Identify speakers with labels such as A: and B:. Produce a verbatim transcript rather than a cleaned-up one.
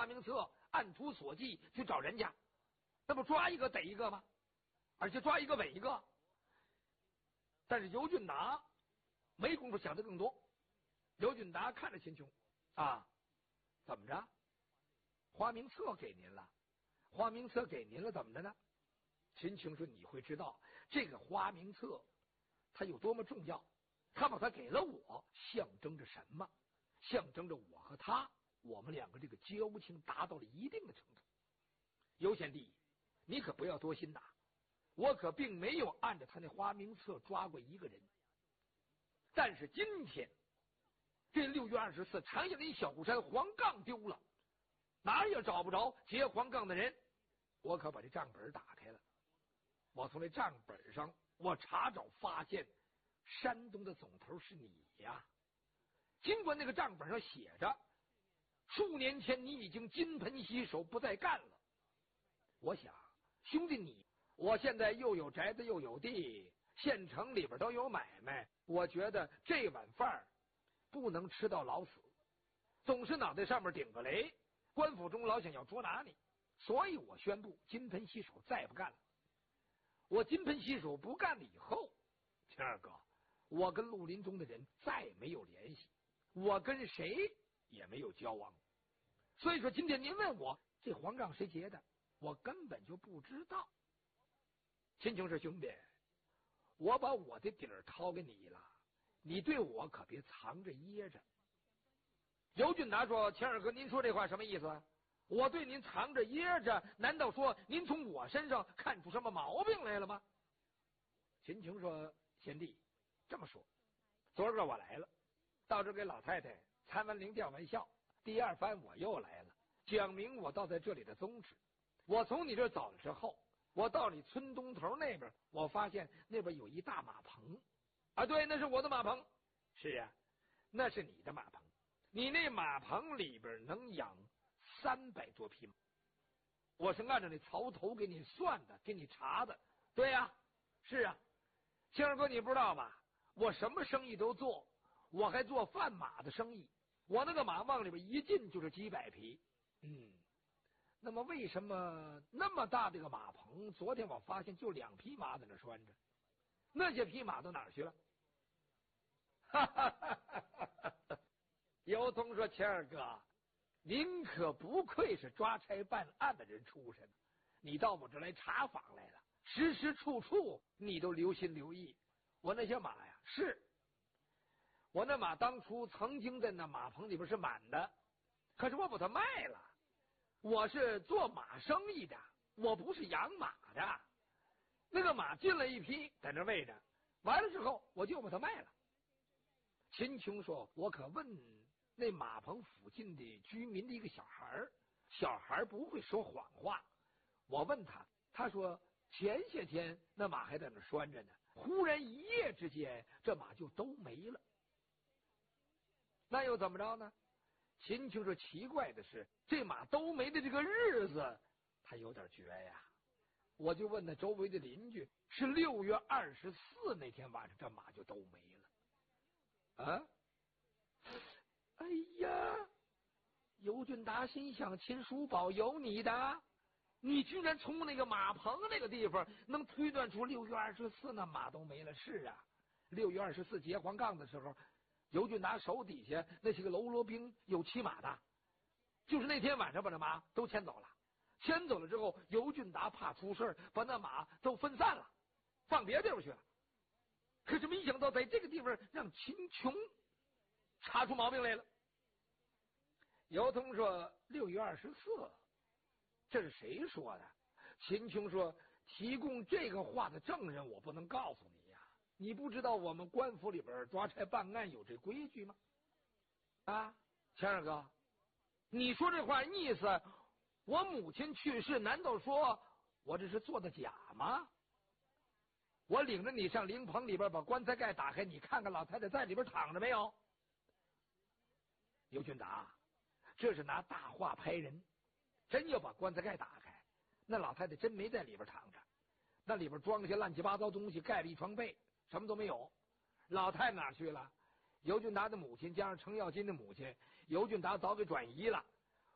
A: 花名册按图索骥去找人家，那不抓一个逮一个吗？而且抓一个稳一个。但是尤俊达没工夫想的更多。尤俊达看着秦琼啊，怎么着？花名册给您了，花名册给您了，怎么着呢？秦琼说：“你会知道这个花名册它有多么重要？他把它给了我，象征着什么？象征着我和他，我们两个这个交情达到了一定的程度。尤贤弟，你可不要多心呐，我可并没有按着他那花名册抓过一个人。但是今天这六月二十四，长下的小虎山黄杠丢了，哪儿也找不着接黄杠的人。我可把这账本打开了，我从这账本上我查找发现，山东的总头是你呀。尽管那个账本上写着数年前你已经金盆洗手不再干了，我想兄弟你，我现在又有宅子又有地，县城里边都有买卖，我觉得这碗饭不能吃到老死，总是脑袋上面顶个雷，官府中老想要捉拿你，所以我宣布金盆洗手再不干了。我金盆洗手不干了以后，秦二哥，我跟绿林中的人再没有联系，我跟谁也没有交往。所以说今天您问我这黄杠谁结的，我根本就不知道。秦琼是兄弟，我把我的底儿掏给你了，你对我可别藏着掖着。尤俊达说：“秦二哥，您说这话什么意思？我对您藏着掖着，难道说您从我身上看出什么毛病来了吗？”秦琼说：“贤弟，这么说，昨儿个我来了，到这给老太太参完灵吊完孝，第二番我又来了，讲明我到在这里的宗旨。我从你这儿走了之后，我到你村东头那边，我发现那边有一大马棚啊，对，那是我的马棚。是啊，那是你的马棚，你那马棚里边能养三百多匹马，我是按照那槽头给你算的，给你查的。对呀、啊，是啊，青儿哥你不知道吧？我什么生意都做，我还做贩马的生意，我那个马往里边一进就是几百匹。嗯，那么为什么那么大的一个马棚，昨天我发现就两匹马在那拴着，那些匹马都哪儿去了？哈哈哈哈哈！尤通说：“钱二哥，您可不愧是抓差办案的人出身，你到我这来查访来了，时时处处你都留心留意。我那些马呀，是我那马当初曾经在那马棚里边是满的，可是我把它卖了。我是做马生意的，我不是养马的。那个马进了一批，在那喂着，完了之后我就把它卖了。”秦琼说：“我可问那马棚附近的居民的一个小孩，小孩不会说谎话。我问他，他说前些天那马还在那拴着呢，忽然一夜之间这马就都没了。那又怎么着呢？”秦琼说：“奇怪的是，这马都没的这个日子，他有点绝呀。我就问他周围的邻居，是六月二十四那天晚上，这马就都没了。啊！哎呀！”尤俊达心想：秦叔宝有你的，你居然从那个马棚那个地方能推断出六月二十四那马都没了。是啊，六月二十四结黄杠的时候，尤俊达手底下那些个喽啰兵有骑马的，就是那天晚上把那马都牵走了。牵走了之后，尤俊达怕出事，把那马都分散了，放别的地方去了。可是没想到在这个地方让秦琼查出毛病来了。尤通说：“六月二十四，这是谁说的？”秦琼说：“提供这个话的证人我不能告诉你呀，你不知道我们官府里边抓差办案有这规矩吗？”啊，钱二哥，你说这话意思，我母亲去世，难道说我这是做的假吗？我领着你上灵棚里边把棺材盖打开，你看看老太太在里边躺着没有？尤俊达，这是拿大话拍人，真要把棺材盖打开，那老太太真没在里边躺着，那里边装些乱七八糟东西，盖了一床被，什么都没有。老太太哪去了？尤俊达的母亲加上程咬金的母亲，尤俊达早给转移了，